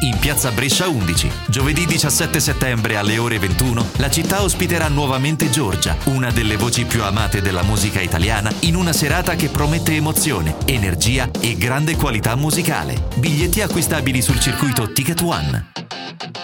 in piazza Brescia 11. Giovedì 17 settembre alle ore 21 la città ospiterà nuovamente Giorgia, una delle voci più amate della musica italiana, in una serata che promette emozione, energia e grande qualità musicale. Biglietti acquistabili sul circuito Ticket One.